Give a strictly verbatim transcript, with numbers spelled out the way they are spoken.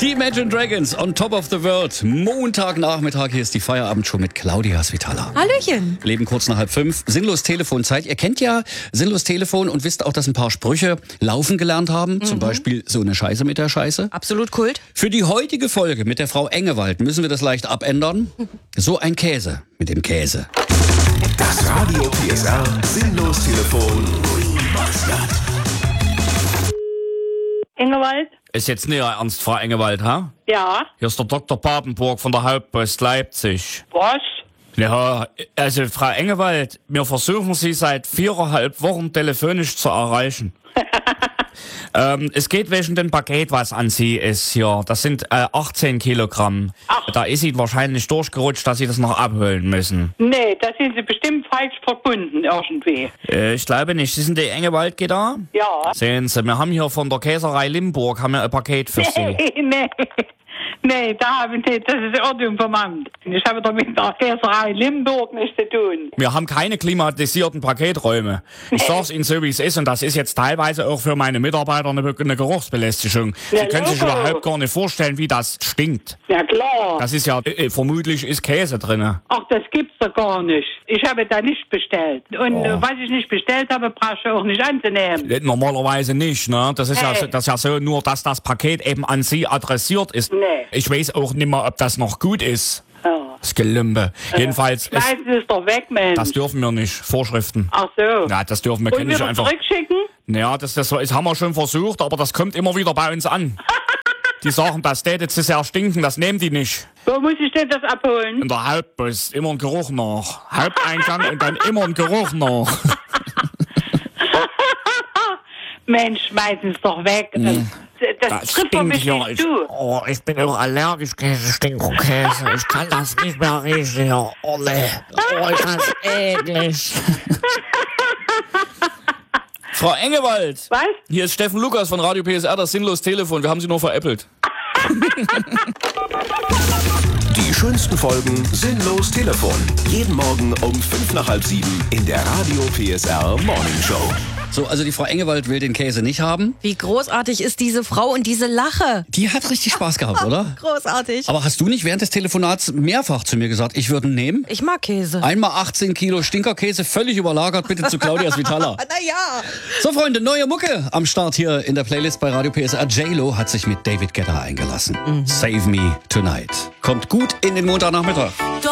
Die Imagine Dragons on top of the world. Montagnachmittag, hier ist die Feierabendshow mit Claudia Svitala. Hallöchen. Leben kurz nach halb fünf. Sinnlos Telefonzeit. Ihr kennt ja Sinnlos Telefon und wisst auch, dass ein paar Sprüche laufen gelernt haben. Mhm. Zum Beispiel so eine Scheiße mit der Scheiße. Absolut Kult. Für die heutige Folge mit der Frau Engewald müssen wir das leicht abändern. So ein Käse mit dem Käse. Das Radio P S R Sinnlos Telefon. Engewald? Ist jetzt nicht ernst, Frau Engewald, ha? Ja. Hier ist der Doktor Papenburg von der Hauptpost Leipzig. Was? Ja, also Frau Engewald, wir versuchen Sie seit viereinhalb Wochen telefonisch zu erreichen. ähm, es geht wegen dem Paket, was an Sie ist hier. Das sind äh, achtzehn Kilogramm. Ach. Da ist Ihnen wahrscheinlich durchgerutscht, dass Sie das noch abholen müssen. Nee, da sind Sie bestimmt falsch verbunden irgendwie. Äh, ich glaube nicht. Sie sind die Engewald da? Ja. Sehen Sie, wir haben hier von der Käserei Limburg haben wir ein Paket für Sie. Nee, nee. Nee, da habe ich nicht. Das ist Ordnung vom Amt. Ich habe doch mit der Käserei Limburg nichts zu tun. Wir haben keine klimatisierten Paketräume. Ich sag's Ihnen so, wie es ist, und das ist jetzt teilweise auch für meine Mitarbeiter eine, eine Geruchsbelästigung. Sie Ja, können sich Logo. überhaupt gar nicht vorstellen, wie das stinkt. Ja klar. Das ist ja, äh, vermutlich ist Käse drinne. Ach, das gibt's doch gar nicht. Ich habe da nicht bestellt. Und Oh. äh, was ich nicht bestellt habe, brauchst du auch nicht anzunehmen. Äh, Normalerweise nicht, ne? Das ist, ja, Nee. so- das ist ja so, nur dass das Paket eben an Sie adressiert ist. Nee. Ich weiß auch nicht mehr, ob das noch gut ist. Ja. Das Gelümbe. Jedenfalls, es, Schmeißen Sie es doch weg, Mensch. das dürfen wir nicht. Vorschriften. Ach so. Ja, das dürfen wir, Und können nicht wieder einfach. zurückschicken? Ja, das, das, das haben wir schon versucht, aber das kommt immer wieder bei uns an. Die sagen, das täte zu sehr stinken, das nehmen die nicht. Wo muss ich denn das abholen? In der Hauptpost immer ein Geruch nach. Haupteingang und dann immer ein Geruch nach. Mensch, schmeißen Sie es doch weg. Das, das trifft doch mich nicht Ich, zu. oh, ich bin auch allergisch gegen Stinkkäse. Ich kann das nicht mehr riechen. Oh, nee. Oh, ist das eklig. Frau Engewald, Was? Hier ist Steffen Lukas von Radio P S R, das Sinnlos Telefon. Wir haben Sie nur veräppelt. Die schönsten Folgen Sinnlos Telefon. Jeden Morgen um fünf nach halb sieben in der Radio P S R Morning Show. So, also die Frau Engewald will den Käse nicht haben. Wie großartig ist diese Frau und diese Lache. Die hat richtig Spaß gehabt, oder? Großartig. Aber hast du nicht während des Telefonats mehrfach zu mir gesagt, ich würde ihn nehmen? Ich mag Käse. Einmal achtzehn Kilo Stinkerkäse, völlig überlagert, bitte zu Claudia Svitala. Naja. So Freunde, neue Mucke am Start hier in der Playlist bei Radio P S R. J-Lo hat sich mit David Guetta eingelassen. Save Me Tonight. Kommt gut in den Montagnachmittag.